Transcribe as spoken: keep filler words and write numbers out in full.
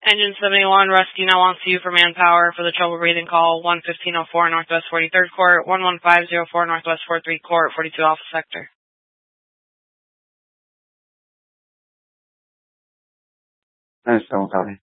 Engine seventy-one, rescue now wants you for manpower for the trouble breathing call, one fifteen oh four Northwest forty-third Court, one one five oh four Northwest forty-three Court, forty-two Alpha Sector. Nice, don't copy.